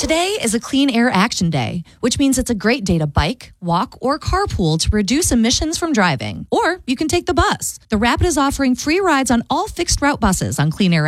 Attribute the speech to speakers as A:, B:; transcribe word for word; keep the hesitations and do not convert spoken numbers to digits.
A: Today is a Clean Air Action Day, which means it's a great day to bike, walk, or carpool to reduce emissions from driving. Or you can take the bus. The Rapid is offering free rides on all fixed route buses on Clean Air